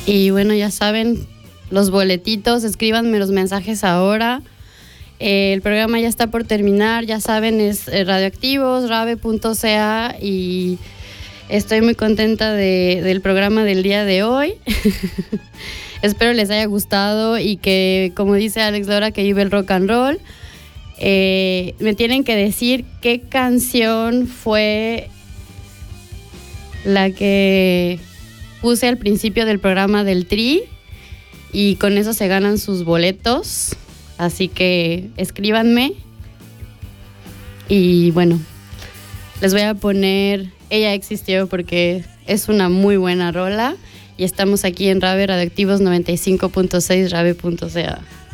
Y bueno, ya saben, los boletitos, escríbanme los mensajes ahora. El programa ya está por terminar, ya saben, es Radioactivos, rave.ca, y estoy muy contenta del programa del día de hoy. Espero les haya gustado y que, como dice Alex Lora, que vive el rock and roll. Me tienen que decir qué canción fue la que puse al principio del programa del Tri, y con eso se ganan sus boletos. Así que escríbanme. Y bueno, les voy a poner Ella Existió porque es una muy buena rola. Y estamos aquí en Rave, Radioactivos 95.6, rave.ca.